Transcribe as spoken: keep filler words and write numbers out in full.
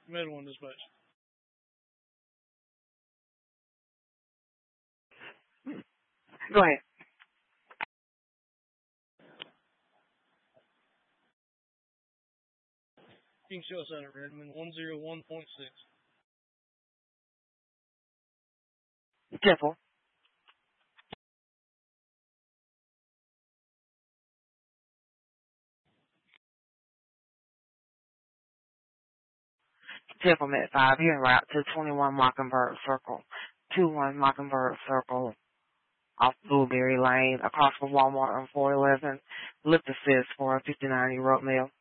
Med one dispatch. Go ahead. King Show Center, Redmond, one oh one point six. Temple. Temple Med five, you're en route to twenty-one Mockingbird Circle. two one Mockingbird Circle off Blueberry Lane, across from Walmart on four eleven. Lift assist for a fifty-nine-year-old male.